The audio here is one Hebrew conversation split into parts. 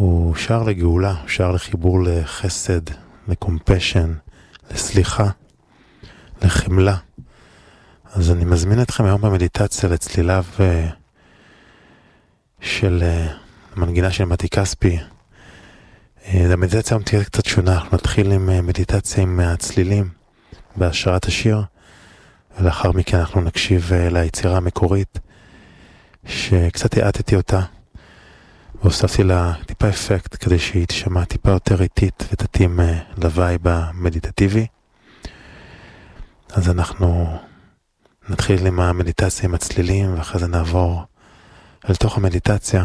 הוא שער לגאולה, הוא שער לחיבור לחסד, לקומפשן, לסליחה, לחמלה. אז אני מזמין אתכם היום במדיטציה לצליליו של המנגינה של מתי כספי. המדיטציה היום תהיה קצת שונה, אנחנו נתחיל עם מדיטציה עם הצלילים בהשראת השיר, ולאחר מכן אנחנו נקשיב ליצירה המקורית, שקצת העטתי אותה, והוספתי לה טיפה אפקט כדי שהיא תשמע טיפה יותר איטית ותתאים לווייב המדיטטיבי. אז אנחנו נתחיל עם המדיטציה עם הצלילים, ואחרי זה נעבור אל תוך המדיטציה.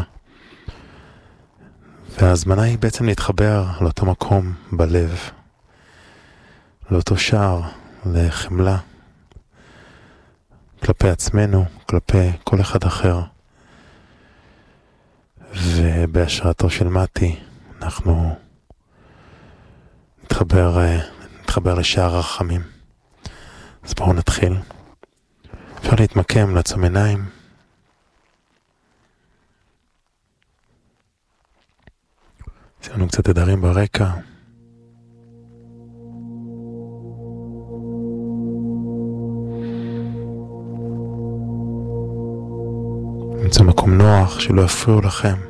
וההזמנה היא בעצם להתחבר לאותו מקום בלב, לאותו שער, לחמלה, כלפי עצמנו, כלפי כל אחד אחר. ובהשראתו של מתי אנחנו נתחבר לשער הרחמים. אז בואו נתחיל. אפשר להתמקם, לעצום עיניים. יש לנו קצת תדרים ברקע. נמצא מקום נוח שלא יפריעו לכם.